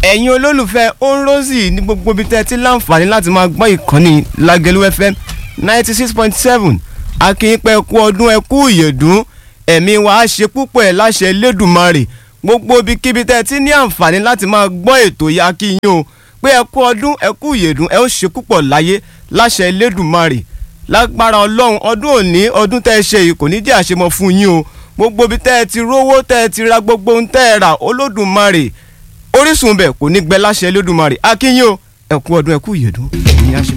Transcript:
ẹ̀yin olólùfẹ́ Onrosi ní gbogbo ibi tẹ́ ti láǹfààní láti máa gbọ́ ìkànnì Lágẹ̀lú FM 96.7 akínpẹ́ kú ọdún ẹ kú ìyèdún ẹ̀mí wa á ṣe púpọ̀ ẹ̀ láṣẹ Elédùmarè gbogbo ibikíbi tẹ́ ti ní àǹfààní láti máa gbọ́ ètò ya kí yín o pé ẹ kú ọdún ẹ kú ìyèdún ẹ ó ṣe púpọ̀ láyé láṣẹ Elédùmarè lágbára Ọlọ́run ọdún òní ọdún tẹ́ ṣe yìí kò ní jẹ́ àṣemọ fún yín o gbogbo ibi tẹ́ ti rówó tẹ́ ti ra gbogbo ohun tẹ́ rà Olódùmarè orísun bẹ̀ kò ní gbẹ láṣẹ Elédùmarè akínyìn o ẹ kú ọdún ẹ kú ìyèdún.